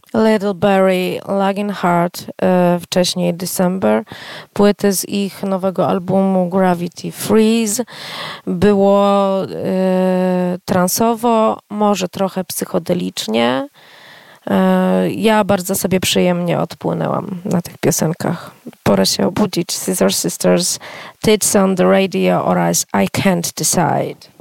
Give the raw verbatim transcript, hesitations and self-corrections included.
Little Berry, Lagging Heart, e, wcześniej December, płyty z ich nowego albumu Gravity Freeze. Było e, transowo, może trochę psychodelicznie. E, ja bardzo sobie przyjemnie odpłynęłam na tych piosenkach. Pora się obudzić. Scissor Sisters, Tits on the Radio oraz I Can't Decide.